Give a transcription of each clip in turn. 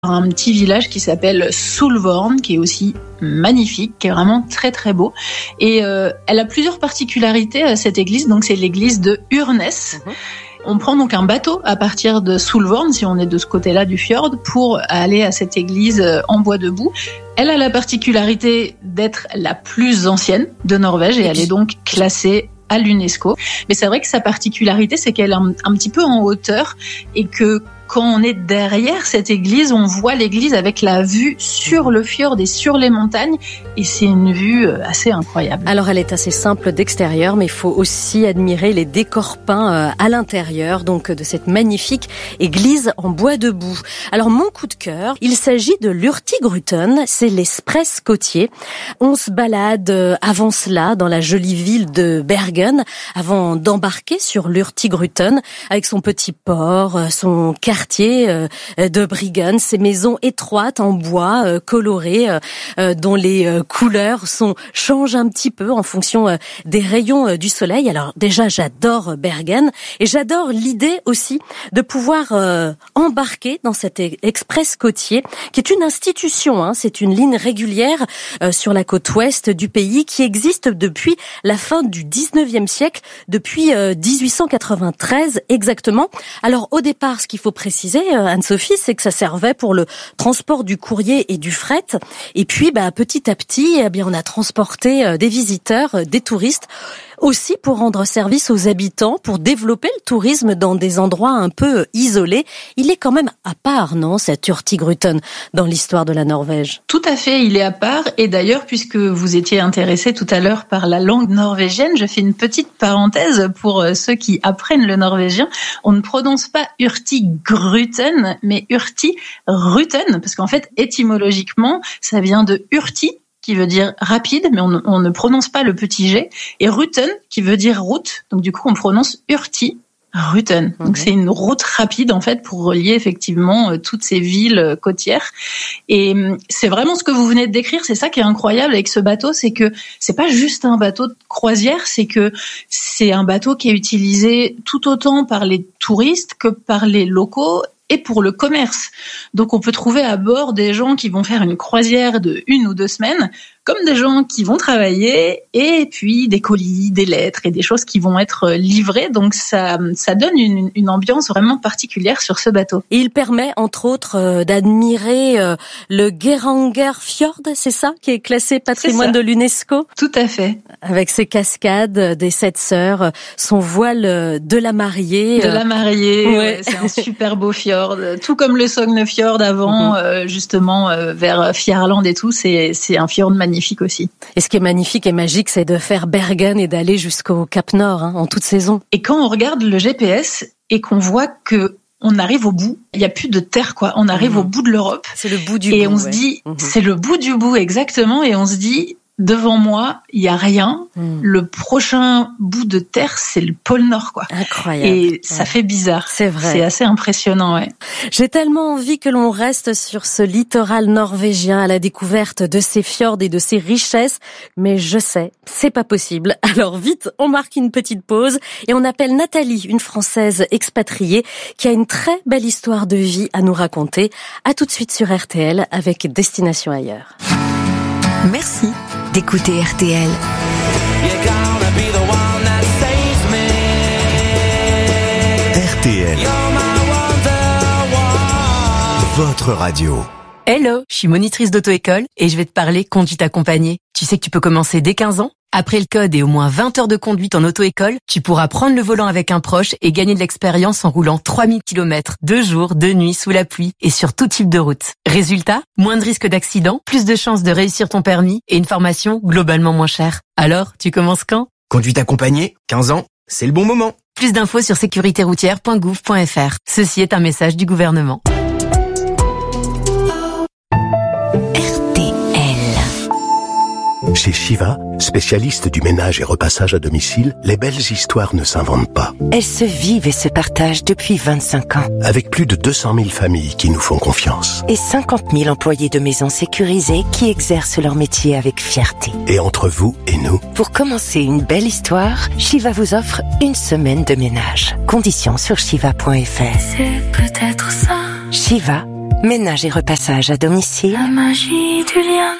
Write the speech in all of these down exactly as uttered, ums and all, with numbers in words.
un petit village qui s'appelle Solvorn, qui est aussi magnifique, qui est vraiment très très beau. Et euh, elle a plusieurs particularités, cette église. Donc c'est l'église de Urnes. Mmh. On prend donc un bateau à partir de Solvorn, si on est de ce côté-là du fjord, pour aller à cette église en bois debout. Elle a la particularité d'être la plus ancienne de Norvège et elle est donc classée à l'UNESCO. Mais c'est vrai que sa particularité, c'est qu'elle est un, un petit peu en hauteur et que quand on est derrière cette église, on voit l'église avec la vue sur le fjord et sur les montagnes. Et c'est une vue assez incroyable. Alors, elle est assez simple d'extérieur, mais il faut aussi admirer les décors peints à l'intérieur, donc de cette magnifique église en bois debout. Alors, mon coup de cœur, il s'agit de l'Hurtigruten. C'est l'express côtier. On se balade avant cela dans la jolie ville de Bergen, avant d'embarquer sur l'Hurtigruten, avec son petit port, son quartier de Briggen, ces maisons étroites en bois colorées dont les couleurs sont changent un petit peu en fonction des rayons du soleil. Alors déjà, j'adore Bergen et j'adore l'idée aussi de pouvoir embarquer dans cet express côtier qui est une institution, hein, c'est une ligne régulière sur la côte ouest du pays qui existe depuis la fin du dix-neuvième siècle, depuis dix-huit cent quatre-vingt-treize exactement. Alors au départ, ce qu'il faut préciser, Anne-Sophie, c'est que ça servait pour le transport du courrier et du fret. Et puis, bah, petit à petit, eh bien, on a transporté des visiteurs, des touristes, aussi pour rendre service aux habitants, pour développer le tourisme dans des endroits un peu isolés. Il est quand même à part, non, cet Hurtigruten, dans l'histoire de la Norvège? Tout à fait, il est à part. Et d'ailleurs, puisque vous étiez intéressé tout à l'heure par la langue norvégienne, je fais une petite parenthèse pour ceux qui apprennent le norvégien. On ne prononce pas Hurtigruten, mais Hurtigruten, parce qu'en fait, étymologiquement, ça vient de Hurti, qui veut dire rapide, mais on, on ne prononce pas le petit G, et Ruten, qui veut dire route, donc du coup on prononce Hurtigruten. Donc mmh. c'est une route rapide en fait pour relier effectivement toutes ces villes côtières. Et c'est vraiment ce que vous venez de décrire, c'est ça qui est incroyable avec ce bateau, c'est que c'est pas juste un bateau de croisière, c'est que c'est un bateau qui est utilisé tout autant par les touristes que par les locaux et pour le commerce. Donc on peut trouver à bord des gens qui vont faire une croisière de une ou deux semaines, comme des gens qui vont travailler, et puis des colis, des lettres et des choses qui vont être livrées. Donc ça, ça donne une, une ambiance vraiment particulière sur ce bateau. Et il permet, entre autres, euh, d'admirer euh, le Geiranger Fjord, c'est ça, qui est classé patrimoine de l'UNESCO? Tout à fait. Avec ses cascades des sept sœurs, son voile de la mariée. De la mariée, ouais. Ouais, c'est un super beau fjord. Tout comme le Sognefjord avant, mm-hmm. euh, justement, euh, vers Fjærland et tout, c'est, c'est un fjord magnifique. magnifique aussi. Et ce qui est magnifique et magique, c'est de faire Bergen et d'aller jusqu'au Cap Nord, hein, en toute saison. Et quand on regarde le G P S et qu'on voit que on arrive au bout, il y a plus de terre, quoi. On arrive mmh. au bout de l'Europe. C'est le bout du et bout. Et on ouais. se dit, mmh. c'est le bout du bout, exactement. Et on se dit, devant moi, il y a rien. Mmh. Le prochain bout de terre, c'est le pôle Nord, quoi. Incroyable. Et ouais. ça fait bizarre. C'est vrai. C'est assez impressionnant, ouais. J'ai tellement envie que l'on reste sur ce littoral norvégien à la découverte de ses fjords et de ses richesses. Mais je sais, c'est pas possible. Alors vite, on marque une petite pause et on appelle Nathalie, une Française expatriée qui a une très belle histoire de vie à nous raconter. À tout de suite sur R T L avec Destination Ailleurs. Merci d'écouter R T L. R T L. Votre radio. Hello, je suis monitrice d'auto-école et je vais te parler conduite accompagnée. Tu sais que tu peux commencer dès quinze ans? Après le code et au moins vingt heures de conduite en auto-école, tu pourras prendre le volant avec un proche et gagner de l'expérience en roulant trois mille kilomètres, deux jours, deux nuits, sous la pluie et sur tout type de route. Résultat, moins de risques d'accident, plus de chances de réussir ton permis et une formation globalement moins chère. Alors, tu commences quand? Conduite accompagnée, quinze ans, c'est le bon moment. Plus d'infos sur sécurité routière point gouv point f r. Ceci est un message du gouvernement. Chez Shiva, spécialiste du ménage et repassage à domicile, les belles histoires ne s'inventent pas. Elles se vivent et se partagent depuis vingt-cinq ans. Avec plus de deux cent mille familles qui nous font confiance. Et cinquante mille employés de maisons sécurisées qui exercent leur métier avec fierté. Et entre vous et nous, pour commencer une belle histoire, Shiva vous offre une semaine de ménage. Conditions sur shiva point f r. C'est peut-être ça. Shiva, Ménage et repassage à domicile. La magie du lien.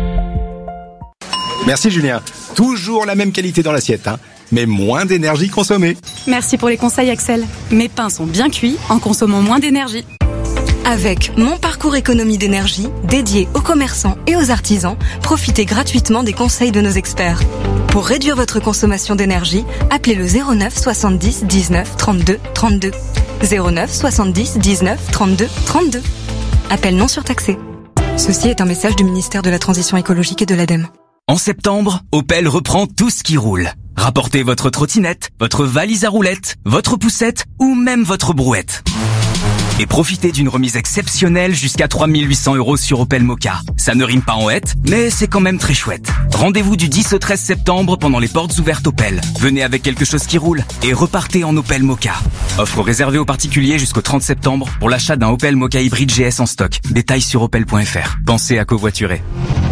Merci Julien. Toujours la même qualité dans l'assiette, hein, mais moins d'énergie consommée. Merci pour les conseils Axel. Mes pains sont bien cuits en consommant moins d'énergie. Avec Mon Parcours Économie d'énergie, dédié aux commerçants et aux artisans, profitez gratuitement des conseils de nos experts. Pour réduire votre consommation d'énergie, appelez le zéro neuf soixante-dix dix-neuf trente-deux trente-deux. zéro neuf soixante-dix dix-neuf trente-deux trente-deux. Appel non surtaxé. Ceci est un message du ministère de la Transition écologique et de l'ADEME. En septembre, Opel reprend tout ce qui roule. Rapportez votre trottinette, votre valise à roulettes, votre poussette ou même votre brouette. Et profitez d'une remise exceptionnelle jusqu'à trois mille huit cents euros sur Opel Mokka. Ça ne rime pas en hête, mais c'est quand même très chouette. Rendez-vous du dix au treize septembre pendant les portes ouvertes Opel. Venez avec quelque chose qui roule et repartez en Opel Mokka. Offre réservée aux particuliers jusqu'au trente septembre pour l'achat d'un Opel Mokka hybride G S en stock. Détails sur opel point f r. Pensez à covoiturer.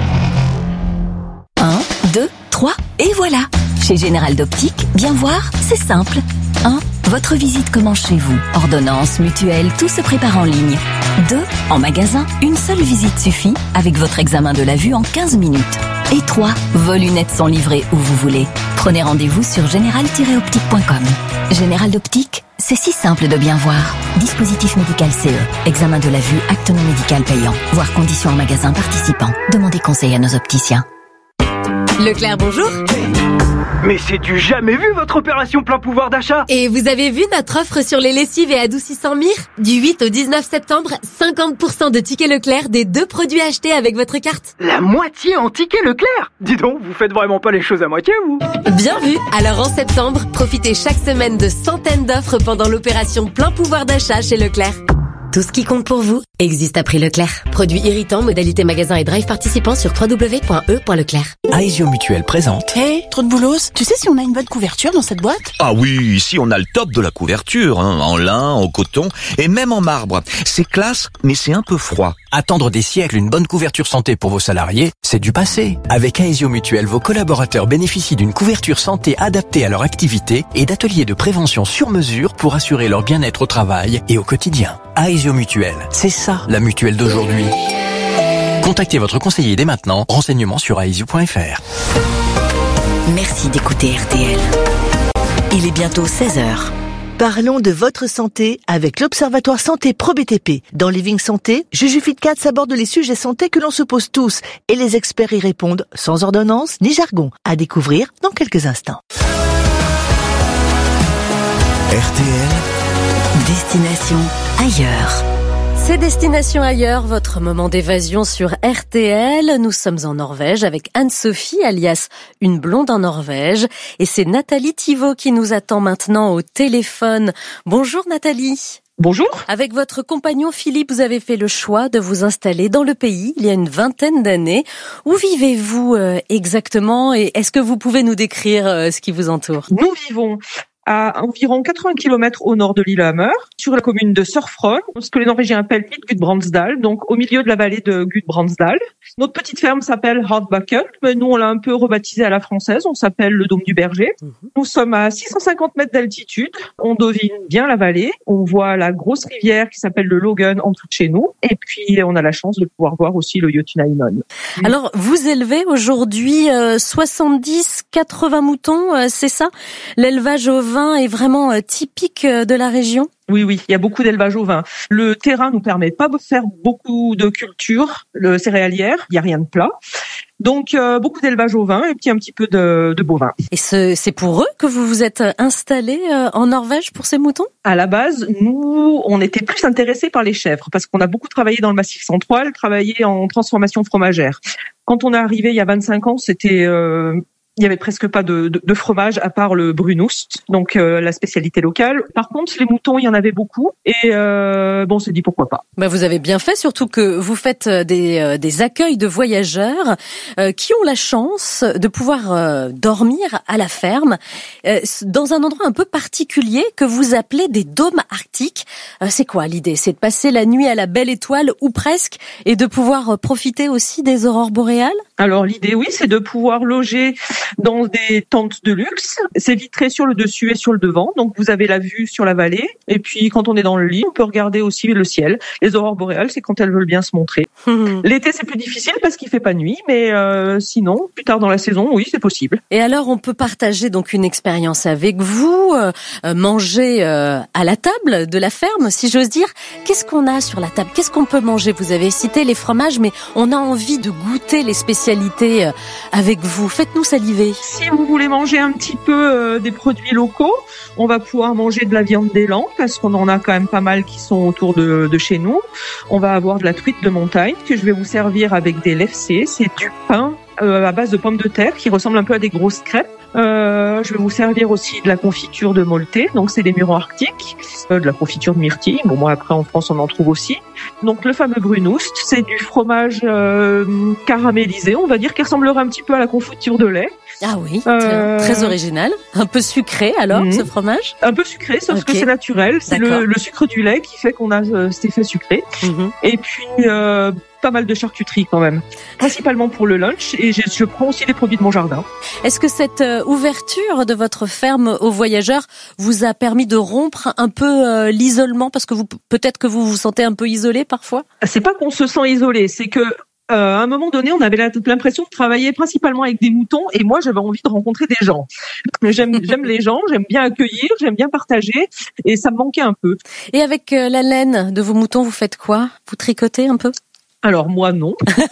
un, deux, trois, et voilà. Chez Général d'Optique, bien voir, c'est simple. un. Votre visite commence chez vous. Ordonnance, mutuelle, tout se prépare en ligne. deux. En magasin, une seule visite suffit avec votre examen de la vue en quinze minutes. Et trois. Vos lunettes sont livrées où vous voulez. Prenez rendez-vous sur général tiret optique point com. Général d'Optique, c'est si simple de bien voir. Dispositif médical C E. Examen de la vue, acte non médical payant. Voir conditions en magasin participant. Demandez conseil à nos opticiens. Leclerc, bonjour. Mais c'est du jamais vu votre opération plein pouvoir d'achat. Et vous avez vu notre offre sur les lessives et adoucissants Mire? Du huit au dix-neuf septembre, cinquante pour cent de tickets Leclerc des deux produits achetés avec votre carte. La moitié en tickets Leclerc. Dis donc, vous faites vraiment pas les choses à moitié, vous. Bien vu. Alors en septembre, profitez chaque semaine de centaines d'offres pendant l'opération plein pouvoir d'achat chez Leclerc. Tout ce qui compte pour vous existe à prix Leclerc. Produits irritants, modalité magasin et drive participants sur w w w point e point leclerc. Aesio Mutuelle présente. Hey, trop de boulos. Tu sais si on a une bonne couverture dans cette boîte? Ah oui, ici on a le top de la couverture, hein, en lin, en coton et même en marbre. C'est classe, mais c'est un peu froid. Attendre des siècles une bonne couverture santé pour vos salariés, c'est du passé. Avec Aesio Mutuelle, vos collaborateurs bénéficient d'une couverture santé adaptée à leur activité et d'ateliers de prévention sur mesure pour assurer leur bien-être au travail et au quotidien. Aesio Mutuelle, c'est ça la mutuelle d'aujourd'hui. Contactez votre conseiller dès maintenant. Renseignements sur aesio point f r. Merci d'écouter R T L. Il est bientôt seize heures. Parlons de votre santé avec l'Observatoire Santé Pro B T P. Dans Living Santé, Juju Fitcat aborde les sujets santé que l'on se pose tous et les experts y répondent sans ordonnance ni jargon. À découvrir dans quelques instants. R T L. Destination ailleurs. C'est Destination ailleurs, votre moment d'évasion sur R T L. Nous sommes en Norvège avec Anne-Sophie, alias une blonde en Norvège. Et c'est Nathalie Thivaud qui nous attend maintenant au téléphone. Bonjour Nathalie. Bonjour. Avec votre compagnon Philippe, vous avez fait le choix de vous installer dans le pays il y a une vingtaine d'années. Où vivez-vous euh, exactement et est-ce que vous pouvez nous décrire euh, ce qui vous entoure? Nous vivons à environ quatre-vingts kilomètres au nord de Lillehammer, sur la commune de Sørfron, ce que les Norvégiens appellent Midt-Gudbrandsdal, donc au milieu de la vallée de Gudbrandsdal. Notre petite ferme s'appelle Hardbakken, mais nous on l'a un peu rebaptisée à la française, on s'appelle le Dôme du Berger. Mmh. Nous sommes à six cent cinquante mètres d'altitude, on domine bien la vallée, on voit la grosse rivière qui s'appelle le Lågen en dessous de chez nous, et puis on a la chance de pouvoir voir aussi le Jotunheimen. Alors vous élevez aujourd'hui euh, soixante-dix à quatre-vingts moutons, euh, c'est ça? L'élevage au vin est vraiment euh, typique euh, de la région? Oui, oui, il y a beaucoup d'élevage au vin. Le terrain nous permet pas de faire beaucoup de culture le céréalière, il y a rien de plat. Donc euh, beaucoup d'élevage au vin et puis un petit peu de, de bovin. Et ce, c'est pour eux que vous vous êtes installé euh, en Norvège pour ces moutons? À la base, nous, on était plus intéressés par les chèvres parce qu'on a beaucoup travaillé dans le Massif central, travaillé en transformation fromagère. Quand on est arrivé il y a vingt-cinq ans, c'était euh, il y avait presque pas de, de, de fromage à part le brunost, donc euh, la spécialité locale. Par contre, les moutons, il y en avait beaucoup et euh, bon, on s'est dit pourquoi pas. Bah vous avez bien fait, surtout que vous faites des, euh, des accueils de voyageurs euh, qui ont la chance de pouvoir euh, dormir à la ferme euh, dans un endroit un peu particulier que vous appelez des dômes arctiques. Euh, c'est quoi l'idée? C'est de passer la nuit à la belle étoile ou presque et de pouvoir euh, profiter aussi des aurores boréales? Alors l'idée, oui, c'est de pouvoir loger dans des tentes de luxe. C'est vitré sur le dessus et sur le devant, donc vous avez la vue sur la vallée. Et puis quand on est dans le lit, on peut regarder aussi le ciel. Les aurores boréales, c'est quand elles veulent bien se montrer. Mmh. L'été, c'est plus difficile parce qu'il fait pas nuit, mais euh, sinon, plus tard dans la saison, oui, c'est possible. Et alors, on peut partager donc une expérience avec vous, euh, manger euh, à la table de la ferme, si j'ose dire. Qu'est-ce qu'on a sur la table ? Qu'est-ce qu'on peut manger ? Vous avez cité les fromages, mais on a envie de goûter les spécialités avec vous. Faites-nous saliver. Si vous voulez manger un petit peu euh, des produits locaux, on va pouvoir manger de la viande d'élan parce qu'on en a quand même pas mal qui sont autour de, de chez nous. On va avoir de la truite de montagne que je vais vous servir avec des lefsés. C'est du pain euh, à base de pommes de terre qui ressemble un peu à des grosses crêpes. Euh, je vais vous servir aussi de la confiture de molleté, donc c'est des mûrons arctiques, euh, de la confiture de myrtille. Bon, moi après en France on en trouve aussi. Donc le fameux brunost, c'est du fromage euh, caramélisé, on va dire, qui ressemblerait un petit peu à la confiture de lait. Ah oui, très, euh... très original. Un peu sucré alors, mmh. ce fromage ? Un peu sucré, sauf okay. que c'est naturel. C'est le, le sucre du lait qui fait qu'on a euh, cet effet sucré. Mmh. Et puis euh, pas mal de charcuterie quand même, principalement pour le lunch. Et je, je prends aussi des produits de mon jardin. Est-ce que cette euh, ouverture de votre ferme aux voyageurs vous a permis de rompre un peu euh, l'isolement, parce que vous peut-être que vous vous sentez un peu isolé parfois ? C'est pas qu'on se sent isolé, c'est que Euh, à un moment donné, on avait l'impression de travailler principalement avec des moutons, et moi, j'avais envie de rencontrer des gens. J'aime, j'aime les gens, j'aime bien accueillir, j'aime bien partager, et ça me manquait un peu. Et avec euh, la laine de vos moutons, vous faites quoi ? Vous tricotez un peu ? Alors moi non.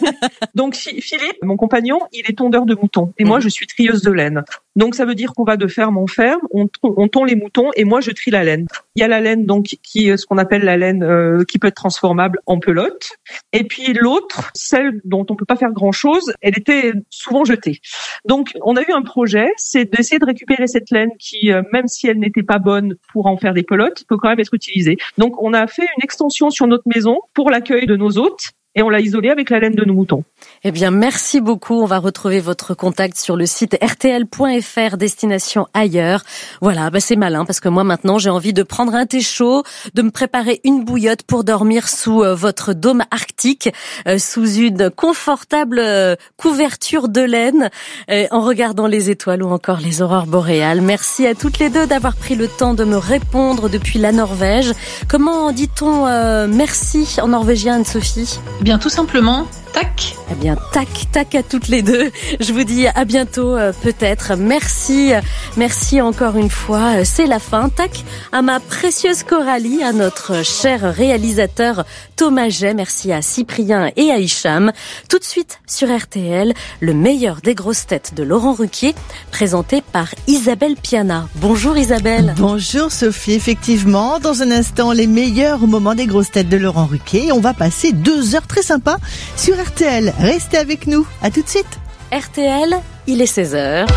Donc Philippe, mon compagnon, il est tondeur de moutons et moi je suis trieuse de laine. Donc ça veut dire qu'on va de ferme en ferme, on, on tond les moutons et moi je trie la laine. Il y a la laine donc qui est ce qu'on appelle la laine euh, qui peut être transformable en pelote. Et puis l'autre, celle dont on peut pas faire grand chose, elle était souvent jetée. Donc on a eu un projet, c'est d'essayer de récupérer cette laine qui, euh, même si elle n'était pas bonne pour en faire des pelotes, peut quand même être utilisée. Donc on a fait une extension sur notre maison pour l'accueil de nos hôtes. Et on l'a isolé avec la laine de nos moutons. Eh bien, merci beaucoup. On va retrouver votre contact sur le site r t l point f r, destination ailleurs. Voilà, bah c'est malin parce que moi maintenant j'ai envie de prendre un thé chaud, de me préparer une bouillotte pour dormir sous euh, votre dôme arctique, euh, sous une confortable euh, couverture de laine, euh, en regardant les étoiles ou encore les aurores boréales. Merci à toutes les deux d'avoir pris le temps de me répondre depuis la Norvège. Comment dit-on euh, merci en norvégien, Anne-Sophie ? Bien, tout simplement, tac. Eh bien, tac, tac à toutes les deux. Je vous dis à bientôt, euh, peut-être. Merci, merci encore une fois. C'est la fin. Tac à ma précieuse Coralie, à notre cher réalisateur Thomas Jay. Merci à Cyprien et à Hicham. Tout de suite sur R T L, le meilleur des grosses têtes de Laurent Ruquier, présenté par Isabelle Piana. Bonjour Isabelle. Bonjour Sophie. Effectivement, dans un instant, les meilleurs moments des grosses têtes de Laurent Ruquier. On va passer deux heures très sympas sur R T L. Restez avec nous. À tout de suite. R T L, il est seize heures.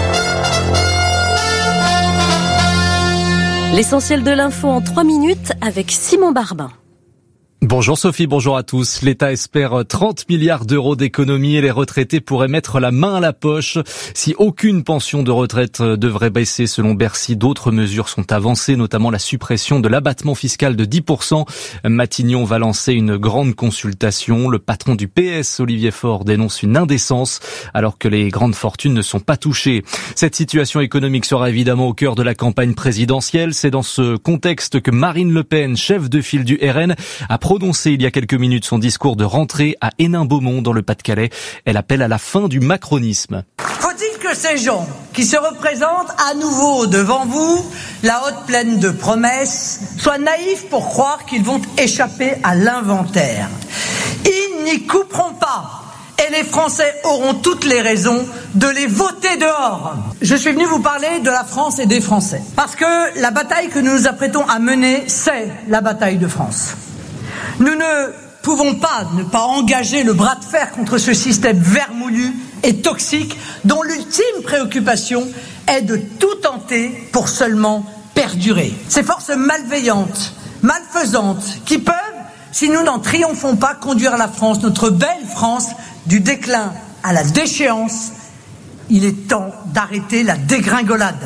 L'essentiel de l'info en trois minutes avec Simon Barbin. Bonjour Sophie, bonjour à tous. L'État espère trente milliards d'euros d'économies et les retraités pourraient mettre la main à la poche. Si aucune pension de retraite devrait baisser selon Bercy, d'autres mesures sont avancées, notamment la suppression de l'abattement fiscal de dix pour cent. Matignon va lancer une grande consultation. Le patron du P S, Olivier Faure, dénonce une indécence alors que les grandes fortunes ne sont pas touchées. Cette situation économique sera évidemment au cœur de la campagne présidentielle. C'est dans ce contexte que Marine Le Pen, chef de file du R N, a prononcé il y a quelques minutes son discours de rentrée à Hénin-Beaumont dans le Pas-de-Calais. Elle appelle à la fin du macronisme. Faut-il que ces gens qui se représentent à nouveau devant vous, la haute pleine de promesses, soient naïfs pour croire qu'ils vont échapper à l'inventaire? Ils n'y couperont pas. Et les Français auront toutes les raisons de les voter dehors. Je suis venu vous parler de la France et des Français. Parce que la bataille que nous nous apprêtons à mener, c'est la bataille de France. Nous ne pouvons pas ne pas engager le bras de fer contre ce système vermoulu et toxique dont l'ultime préoccupation est de tout tenter pour seulement perdurer. Ces forces malveillantes, malfaisantes, qui peuvent, si nous n'en triomphons pas, conduire la France, notre belle France, du déclin à la déchéance. Il est temps d'arrêter la dégringolade.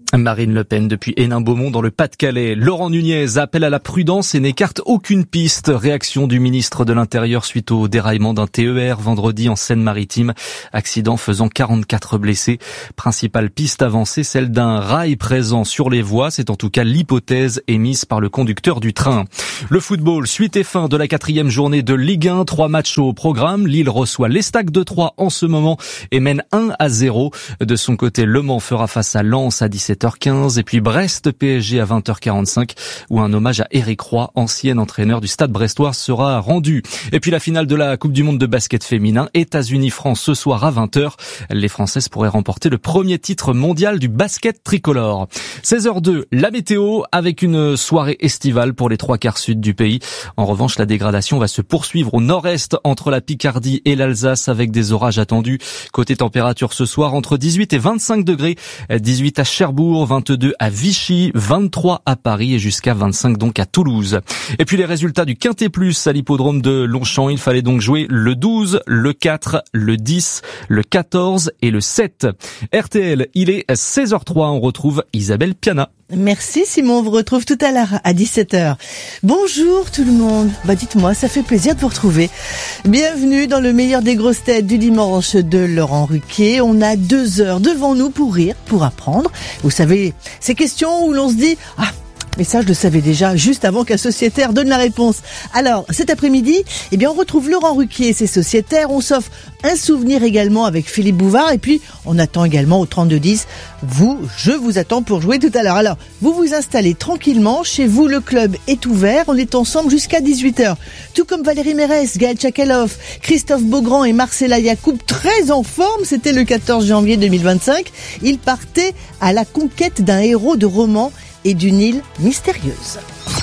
Marine Le Pen depuis Hénin-Beaumont dans le Pas-de-Calais. Laurent Nunez appelle à la prudence et n'écarte aucune piste. Réaction du ministre de l'Intérieur suite au déraillement d'un T E R vendredi en Seine-Maritime. Accident faisant quarante-quatre blessés. Principale piste avancée, celle d'un rail présent sur les voies. C'est en tout cas l'hypothèse émise par le conducteur du train. Le football, suite et fin de la quatrième journée de Ligue un. Trois matchs au programme. Lille reçoit l'Estac de Troyes en ce moment et mène un à zéro. De son côté, Le Mans fera face à Lens à dix-sept heures quinze et puis Brest P S G à vingt heures quarante-cinq où un hommage à Éric Roy, ancien entraîneur du Stade brestois, sera rendu. Et puis la finale de la Coupe du monde de basket féminin, États-Unis-France ce soir à vingt heures. Les Françaises pourraient remporter le premier titre mondial du basket tricolore. seize heures deux, la météo avec une soirée estivale pour les trois quarts sud du pays. En revanche, la dégradation va se poursuivre au nord-est entre la Picardie et l'Alsace avec des orages attendus. Côté température ce soir, entre dix-huit et vingt-cinq degrés, dix-huit à Cherbourg, vingt-deux à Vichy, vingt-trois à Paris et jusqu'à vingt-cinq donc à Toulouse. Et puis les résultats du Quintet Plus à l'hippodrome de Longchamp, il fallait donc jouer le douze, le quatre, le dix, le quatorze et le sept. R T L, il est seize heures trois, on retrouve Isabelle Piana. Merci Simon, on vous retrouve tout à l'heure à dix-sept heures. Bonjour tout le monde. Bah dites-moi, ça fait plaisir de vous retrouver. Bienvenue dans le meilleur des grosses têtes du dimanche de Laurent Ruquier. On a deux heures devant nous pour rire, pour apprendre. Vous savez, ces questions où l'on se dit « Ah !» Mais ça, je le savais déjà, juste avant qu'un sociétaire donne la réponse. Alors, cet après-midi, eh bien, on retrouve Laurent Ruquier et ses sociétaires. On s'offre un souvenir également avec Philippe Bouvard. Et puis, on attend également au trente-deux dix. Vous, je vous attends pour jouer tout à l'heure. Alors, vous vous installez tranquillement. Chez vous, le club est ouvert. On est ensemble jusqu'à dix-huit heures. Tout comme Valérie Mérès, Gaël Tchakaloff, Christophe Beaugrand et Marcella Yacoub, très en forme. C'était le quatorze janvier deux mille vingt-cinq. Ils partaient à la conquête d'un héros de roman et d'une île mystérieuse.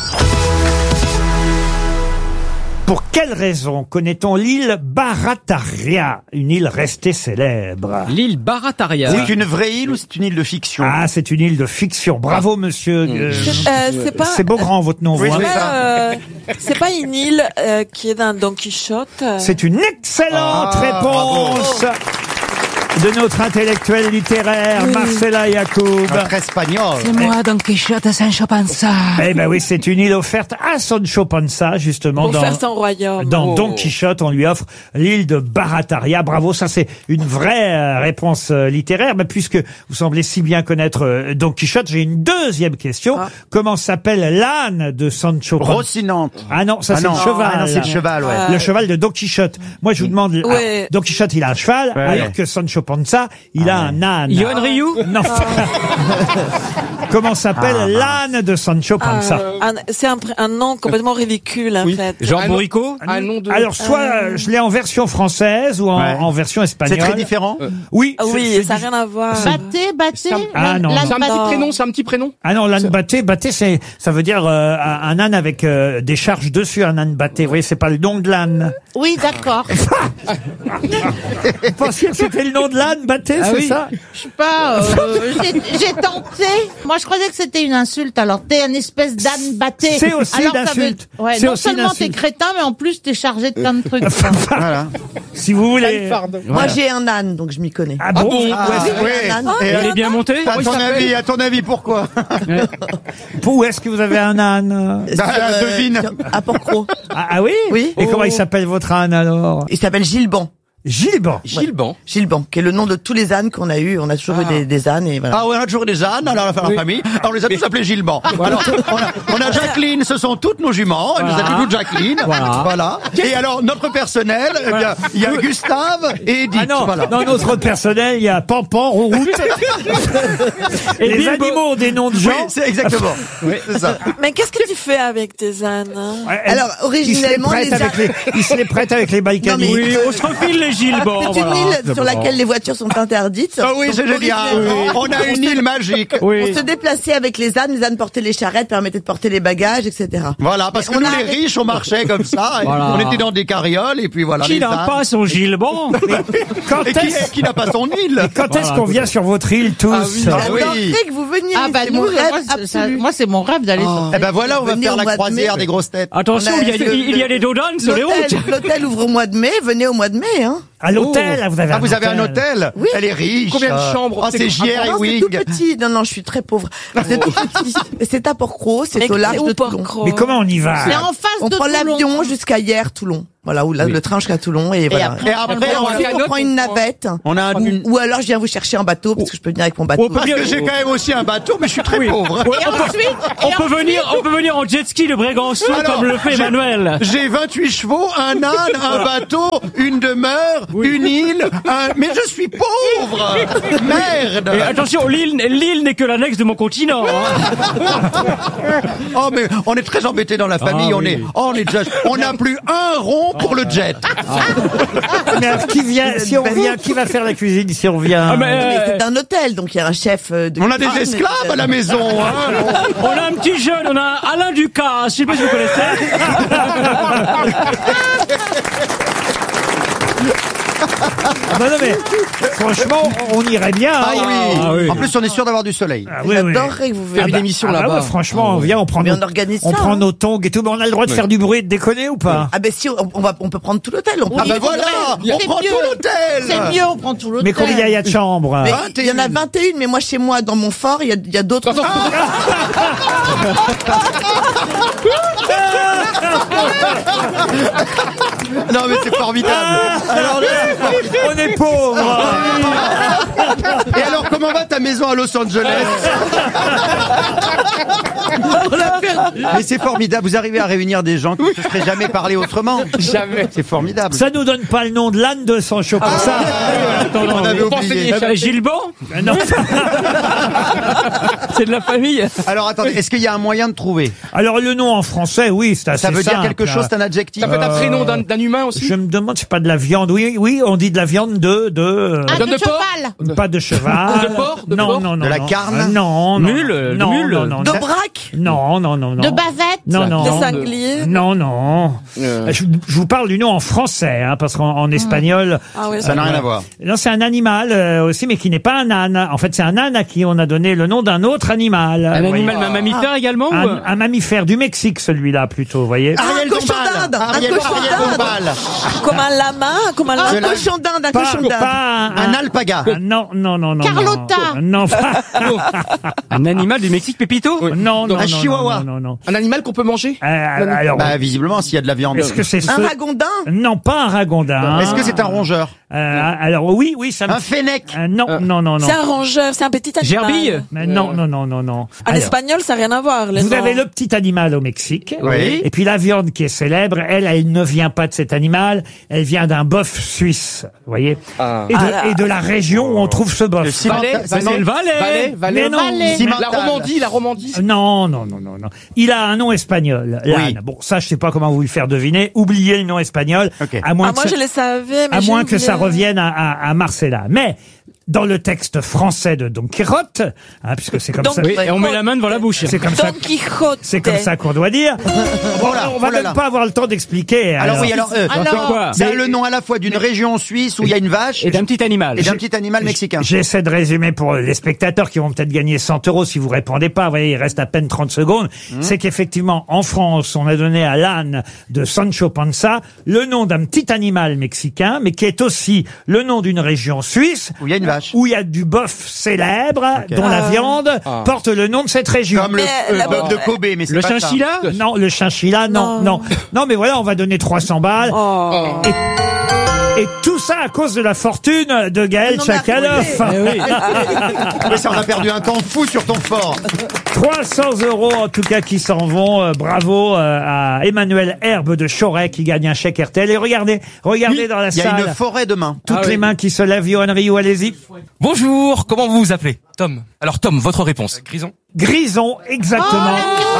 Pour quelle raison connaît-on l'île Barataria, une île restée célèbre? L'île Barataria. Oui. C'est une vraie île ou c'est une île de fiction? Ah, c'est une île de fiction. Bravo, monsieur. Mmh. Euh, Euh, c'est pas- c'est Beaugrand, votre nom. Oui, vous, hein. c'est pas, euh, c'est pas une île euh, qui est dans Don Quichotte. euh. C'est une excellente Ah, réponse de notre intellectuelle littéraire, Oui. Marcella Yacoub. Notre espagnol. C'est moi, Don Quichotte, Sancho Panza. Eh ben oui, c'est une île offerte à Sancho Panza, justement. Pour dans, faire son royaume. Dans Oh. Don Quichotte, on lui offre l'île de Barataria. Bravo, ça c'est une vraie euh, réponse euh, littéraire. Mais puisque vous semblez si bien connaître euh, Don Quichotte, j'ai une deuxième question. Comment s'appelle l'âne de Sancho Panza? Rocinante. Ah non, ça Ah c'est non. le cheval. Ah non, c'est le cheval, ouais. Le cheval de Don Quichotte. Moi, je vous demande, ah, Ouais. Don Quichotte, il a un cheval, Ouais. alors que Sancho Panza, il a un âne. Yoann Ryu? Non. Comment s'appelle Ah. l'âne de Sancho Panza? Euh, un- c'est un, pr- un nom complètement ridicule, en fait. Jean Un nom- Bourricot? Un nom de... Alors, soit euh, je l'ai en version française ou en, Ouais. en version espagnole. C'est très différent? Oui. Ah c'est- oui, c'est ça n'a du- rien à voir. Baté, baté. Ah, non. l'âne C'est un petit baté. prénom, c'est un petit prénom? Ah non, l'âne batté, batté, c'est, ça veut dire euh, un un âne avec euh, des charges dessus, un âne batté. Vous voyez, c'est pas le nom de l'âne. Oui, d'accord. Vous pensiez que c'était le nom de l'âne batté, Ah c'est oui. ça? Je sais pas, euh, j'ai j'ai tenté. Moi, je croyais que c'était une insulte. Alors, t'es une espèce d'âne batté. C'est aussi Alors, une ça veut- insulte. Ouais, C'est non aussi une seulement t'es insulte. crétin, mais en plus, t'es chargé de plein de trucs. quoi. Voilà. Si vous voulez. Moi, j'ai un âne, donc je m'y connais. Ah bon? Ah, Où est-ce- oui. un âne. Et Elle est bien montée? Ah, À ton avis, à ton avis, pourquoi? Où est-ce que vous avez un âne? Bah, devine. À Port-Cros. Ah, ah oui? Oui. Et comment Oh. il s'appelle votre âne alors? Il s'appelle Gilban. Gilban. Gilban. Gilban, qui est le nom de tous les ânes qu'on a eu. On a toujours eu des, des ânes et voilà. Ah ouais, on a toujours des ânes, alors la famille. Alors on les a tous appelés Gilban. Alors, on a, on a Jacqueline, ce sont toutes nos juments. Elle nous a toutes Jacqueline. Voilà. Voilà. Et alors, notre personnel, eh bien, il y a Gustave et Edith. Ah non, Voilà. dans notre personnel, il y a Pampan, Rouroute. Et les Bilbo. animaux ont des noms de gens. Oui, c'est exactement. Oui, c'est ça. Mais qu'est-ce que tu fais avec tes ânes? hein Ouais, elle- Alors, originellement, il se les les prête avec les, il se les prête avec les Balkany. Non, mais- Oui, on se refile les Gilban. C'est une île sur laquelle les voitures sont interdites. Ah oui, c'est Donc, génial. originellement, On a une île magique. On se déplaçait avec les ânes, les ânes portaient les charrettes, permettaient de porter les bagages, et cetera. Voilà, parce Mais que on nous, a les arrêté- riches, on marchait comme ça. et Voilà. On était dans des carrioles, et puis voilà. Qui les n'a ânes. pas son Gilban? Quand Et qui, est-ce qui n'a pas son île? quand est-ce qu'on vient sur votre île tous? Ah oui. J'adorerais que vous veniez. Ah bah c'est nous, mon rêve moi, c'est- ça- absolu. moi, c'est mon rêve d'aller sur Eh ben voilà, on va Venez faire au la mois de croisière mai. des grosses têtes. Attention, On a il y a, le- il y a les dodanes sur les L'hôtel- routes. L'hôtel ouvre au mois de mai, venez au mois de mai, hein. À l'hôtel, vous avez Ah, un vous avez un hôtel Oui. Elle est riche. Combien de chambres Ah, c'est J R et Non, c'est Wing. tout petit. Non, non, je suis très pauvre. C'est tout petit. C'est à Port-Cros, c'est Mais au large c'est où, de Toulon. Port-Cros Mais comment on y va? C'est en face On de prend Toulon. l'avion jusqu'à hier, Toulon. Voilà, ou là, le train jusqu'à Toulon et voilà. Et après, on ensuite, on prend une navette. On a un... Ou, ou alors je viens vous chercher en bateau parce que je peux venir avec mon bateau. Parce que j'ai quand même aussi un bateau, mais je suis très pauvre. Ouais, on, peut, on, peut venir, on peut venir en jet ski de Brégançon Alors, comme le fait j'ai- Emmanuel. J'ai vingt-huit chevaux, un âne, un bateau, une demeure, une île, un... mais je suis pauvre. Merde. Et attention, l'île, l'île n'est que l'annexe de mon continent. Hein. Oh, mais on est très embêtés dans la famille. Ah, on oui. est, oh, on est déjà, on n'a plus un rond pour le jet. Mais alors, qui vient, si on vient, qui va faire la cuisine si on vient? Ah, mais, euh, Mais c'est un hôtel, donc il y a un chef euh, de On a des cuisine. esclaves à la maison. Hein. on a un petit jeune, on a Alain Ducasse, je sais pas si vous connaissez. Ah bah non, mais franchement, on irait bien. Ah hein. oui. Ah oui. En plus, on est sûr d'avoir du soleil. Ah oui, oui. J'adorerais que vous Ah veniez. bah, émission ah bah là-bas. ouais, franchement, on vient, on prend Mais nos, on organise on ça, prend hein. nos tongs et tout, mais on a le droit de faire du bruit et de déconner ou pas? Ah ben si, on, on va, on peut prendre tout l'hôtel. On Ah peut- bah voilà, on C'est prend mieux. tout l'hôtel. C'est mieux, on prend tout l'hôtel. Mais combien il y a de chambres? Mais vingt et il y en a une. vingt et une, mais moi chez moi, dans mon fort, il y a, il y a d'autres. Non, mais c'est formidable. Alors là, On est pauvres. et alors, comment va ta maison à Los Angeles? Mais c'est formidable. Vous arrivez à réunir des gens qui ne se seraient jamais parlé autrement. Jamais. C'est formidable. Ça nous donne pas le nom de l'âne de Sancho pour ça. Attends, On avait vous oublié. pensez- Euh, Gilban Ah non. C'est de la famille. Alors attendez, est-ce qu'il y a un moyen de trouver? Alors le nom en français, oui, c'est assez Ça veut dire simple. quelque chose, c'est un adjectif? Ça peut être un Euh, prénom d'un d'un humain aussi. Je me demande, c'est pas de la viande. Oui, oui, on dit de la viande de, de, euh, Ah, Viande de de porc cheval. pas de cheval. De porc, de non, porc non, non, De la non. carne Euh, Non, non. Mule, de non, mule. non, non, De non. braque. Non, non, non, non. De bavette. Non, non. Des sangliers. Non, non. Euh. Je, je vous parle du nom en français, hein, parce qu'en en espagnol. Ah oui, Ça n'a rien à voir. Non, c'est un animal euh, aussi, mais qui n'est pas un âne. En fait, c'est un âne à qui on a donné le nom d'un autre animal. Un vous voyez. animal, un mammifère également ou... Un, un mammifère du Mexique, celui-là, plutôt, vous voyez. Ariel un cochon Dombal. d'Inde. Un Ariel, cochon Ariel d'Inde. Dombal. Comme un lama, comme un Un De lama. la- cochon d'Inde, un Pas, cochon d'Inde. pas Un alpaga. Ah, non, non, non, non. Carlotta. Non, non, pas- Un animal du Mexique, Pépito non, non, Un non, chihuahua. non, non, non. Un animal qu'on peut manger Euh, alors, Bah visiblement, s'il y a de la viande. est-ce que c'est ce... Un ragondin. Non, pas un ragondin. Est-ce que c'est un rongeur? Euh, alors oui, oui, ça me... Un fennec? Euh, non, non, non, non. C'est un rongeur, c'est un petit animal. Gerbille Mais non, non, non, non, non. En Alors, espagnol, ça n'a rien à voir. Les vous noms. avez le petit animal au Mexique. Oui. Et puis la viande qui est célèbre, elle, elle ne vient pas de cet animal, elle vient d'un bœuf suisse, vous voyez. Et, de, Ah là. et de la région où on trouve ce Le bœuf. ciment- Valais, ciment- c'est le Valais. Mais non. Cimental. La Romandie, la Romandie. Euh, Non, non, non, non, non. Il a un nom espagnol, l'âne. Oui. Bon, ça, je sais pas comment vous le faire deviner. Oubliez le nom espagnol. Ok. À moins Ah, que moi, ça, je le savais, mais à j'ai moins que oublié. ça revienne à, à, à Marcella. Mais, dans le texte français de Don Quichotte, hein, puisque c'est comme Don ça. Oui, et on met la main devant la bouche. C'est comme ça. Don Quichotte. C'est comme ça qu'on doit dire. Bon, là, on va oh là même là. pas avoir le temps d'expliquer. Alors oui, alors, euh, Alors, quoi c'est le nom à la fois d'une région suisse où il y a une vache Et d'un petit animal. et d'un petit animal mexicain. J'essaie de résumer pour les spectateurs qui vont peut-être gagner cent euros si vous répondez pas. Vous voyez, il reste à peine trente secondes. C'est qu'effectivement, en France, on a donné à l'âne de Sancho Panza le nom d'un petit animal mexicain, mais qui est aussi le nom d'une région suisse Où il y a une vache. où il y a du bœuf célèbre dont la Ah. viande Ah. porte le nom de cette région. Comme le Mais euh, la- bœuf de Kobe, mais c'est Le pas ça. chinchilla. Non, le chinchilla, non, non. Non, mais voilà, on va donner trois cents balles. Oh. Et, et tout ça à cause de la fortune de Gaël On en a Tchakaloff. Eh Mais ça, on a perdu un temps fou sur ton fort. trois cents euros en tout cas qui s'en vont. Euh, bravo euh, à Emmanuel Herbe de Choret qui gagne un chèque R T L. Et regardez, regardez dans la Il y a salle. une forêt de mains. Toutes Ah les oui. mains qui se lèvent. Johan Rioux, allez-y. Bonjour, comment vous vous appelez? Tom. Alors Tom, votre réponse. Grison. Grison, exactement.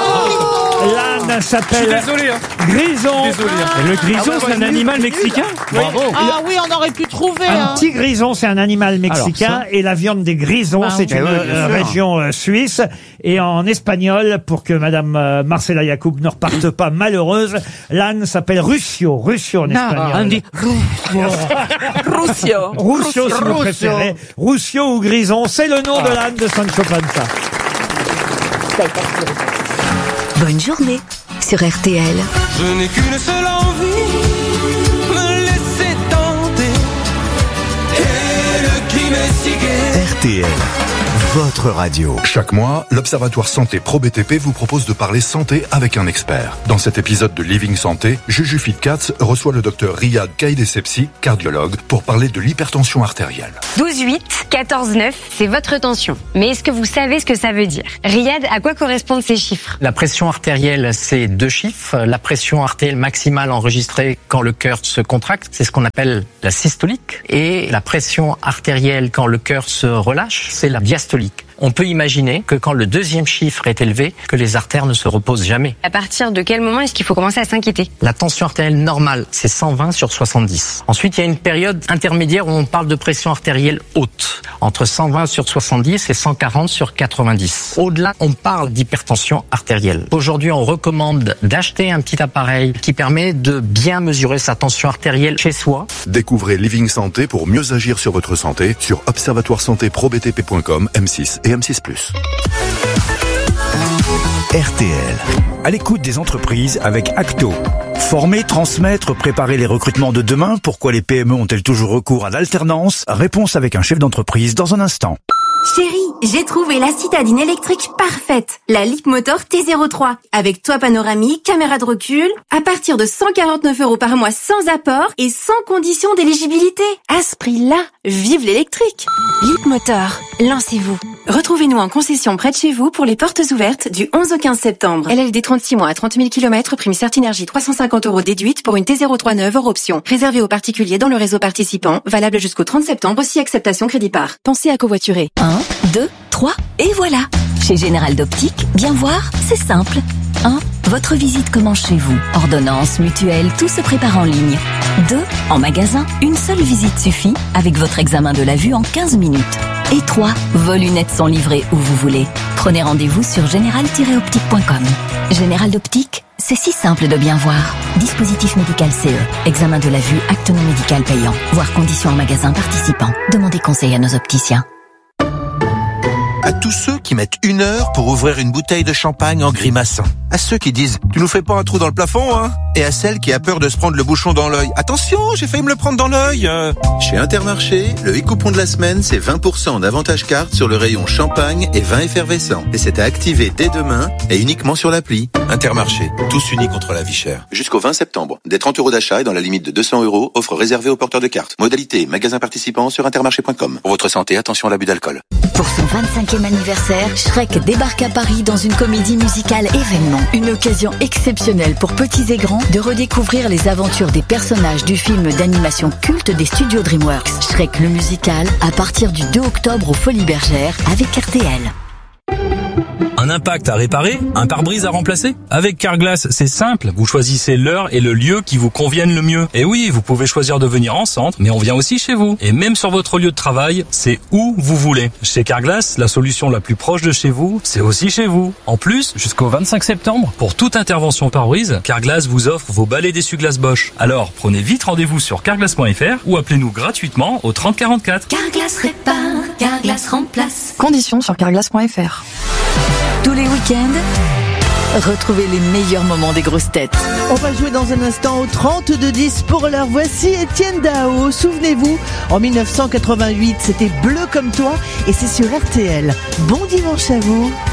L'âne s'appelle Désolé, hein. Grison. Désolé. Et le grison, c'est un animal mexicain. Bravo. Ah oui, on aurait pu trouver. Un hein. petit grison, c'est un animal mexicain, Alors, ça. et la viande des grisons, Bah, c'est oui. une Eh oui, bien euh, sûr. région euh, suisse. Et en espagnol, pour que Madame euh, Marcela Yacoub ne reparte pas malheureuse, l'âne s'appelle Rusio. Rusio en espagnol. On dit Rusio. Rusio, si vous Rusio. préférez. Rusio ou grison, c'est le nom de l'âne de Sancho Panza. Bonne journée sur R T L. Je n'ai qu'une seule envie, me laisser tenter votre radio. Chaque mois, l'Observatoire Santé Pro B T P vous propose de parler santé avec un expert. Dans cet épisode de Living Santé, Juju Fitcats reçoit le docteur Riyad Kaïdessepsi, cardiologue, pour parler de l'hypertension artérielle. douze huit, quatorze neuf, c'est votre tension. Mais est-ce que vous savez ce que ça veut dire? Riyad, à quoi correspondent ces chiffres? La pression artérielle, c'est deux chiffres. La pression artérielle maximale enregistrée quand le cœur se contracte, c'est ce qu'on appelle la systolique. Et la pression artérielle quand le cœur se relâche, c'est la diastolique. On peut imaginer que quand le deuxième chiffre est élevé, que les artères ne se reposent jamais. À partir de quel moment est-ce qu'il faut commencer à s'inquiéter? La tension artérielle normale, c'est cent vingt sur soixante-dix. Ensuite, il y a une période intermédiaire où on parle de pression artérielle haute, entre cent vingt sur soixante-dix et cent quarante sur quatre-vingt-dix. Au-delà, on parle d'hypertension artérielle. Aujourd'hui, on recommande d'acheter un petit appareil qui permet de bien mesurer sa tension artérielle chez soi. Découvrez Living Santé pour mieux agir sur votre santé sur observatoire santé pro b t p point com, M six et M six plus. R T L. À l'écoute des entreprises avec Acto. Former, transmettre, préparer les recrutements de demain. Pourquoi les P M E ont-elles toujours recours à l'alternance? Réponse avec un chef d'entreprise dans un instant. Chérie, j'ai trouvé la citadine électrique parfaite, la Leapmotor T zéro trois, avec toit panoramique, caméra de recul, à partir de cent quarante-neuf euros par mois sans apport et sans condition d'éligibilité. À ce prix-là, vive l'électrique. Leapmotor, lancez-vous. Retrouvez-nous en concession près de chez vous pour les portes ouvertes du onze au quinze septembre. L L D trente-six mois à trente mille kilomètres, prime Certinergie trois cent cinquante euros déduite pour une T zéro trois neuve hors option. Réservé aux particuliers dans le réseau participant, valable jusqu'au trente septembre si acceptation crédit par. Pensez à covoiturer. un, deux, trois, et voilà. Chez Général d'Optique, bien voir, c'est simple. un. Votre visite commence chez vous. Ordonnance, mutuelle, tout se prépare en ligne. deux. En magasin, une seule visite suffit avec votre examen de la vue en quinze minutes. Et trois. Vos lunettes sont livrées où vous voulez. Prenez rendez-vous sur général tiret optique point com. Général d'Optique, c'est si simple de bien voir. Dispositif médical C E. Examen de la vue, acte non médical payant. Voir conditions en magasin participant. Demandez conseil à nos opticiens. À tous ceux qui mettent une heure pour ouvrir une bouteille de champagne en grimaçant. À ceux qui disent « Tu nous fais pas un trou dans le plafond, hein ?» Et à celle qui a peur de se prendre le bouchon dans l'œil. « Attention, j'ai failli me le prendre dans l'œil !» Chez Intermarché, le e-coupon de la semaine, c'est vingt pour cent d'avantage carte sur le rayon champagne et vin effervescent. Et c'est à activer dès demain et uniquement sur l'appli. Intermarché, tous unis contre la vie chère. Jusqu'au vingt septembre. Des trente euros d'achat et dans la limite de deux cents euros, offre réservée aux porteurs de cartes. Modalité, magasin participant sur intermarché point com. Pour votre santé, attention à l'abus d'alcool. Pour son vingt-cinquième anniversaire, Shrek débarque à Paris dans une comédie musicale événement. Une occasion exceptionnelle pour petits et grands de redécouvrir les aventures des personnages du film d'animation culte des studios DreamWorks. Shrek le musical, à partir du deux octobre aux Folies Bergères avec R T L. Un impact à réparer? Un pare-brise à remplacer? Avec Carglass, c'est simple. Vous choisissez l'heure et le lieu qui vous conviennent le mieux. Et oui, vous pouvez choisir de venir en centre, mais on vient aussi chez vous. Et même sur votre lieu de travail, c'est où vous voulez. Chez Carglass, la solution la plus proche de chez vous, c'est aussi chez vous. En plus, jusqu'au vingt-cinq septembre, pour toute intervention pare-brise, Carglass vous offre vos balais d'essuie-glace Bosch. Alors, prenez vite rendez-vous sur carglass point f r ou appelez-nous gratuitement au trente quarante-quatre. Carglass répare, Carglass remplace. Conditions sur carglass point f r. Tous les week-ends, retrouvez les meilleurs moments des grosses têtes. On va jouer dans un instant au trente-deux dix pour l'heure. Voici Étienne Dao. Souvenez-vous, en mille neuf cent quatre-vingt-huit, c'était Bleu comme toi et c'est sur R T L. Bon dimanche à vous.